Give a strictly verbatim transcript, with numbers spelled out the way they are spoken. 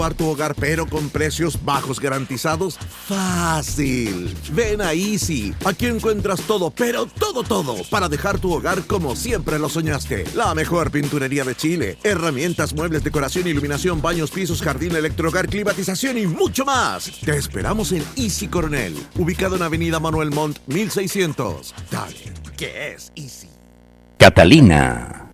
tu hogar, pero con precios bajos garantizados? Fácil. Ven a Easy. Aquí encuentras todo, pero todo, todo, para dejar tu hogar como siempre lo soñaste. La mejor pinturería de Chile, herramientas, muebles, decoración, iluminación, baños, pisos, jardín, electrohogar, climatización y mucho más. Te esperamos en Easy Coronel, ubicado en Avenida Manuel Montt mil seiscientos. Dale, ¿qué es Easy? Catalina.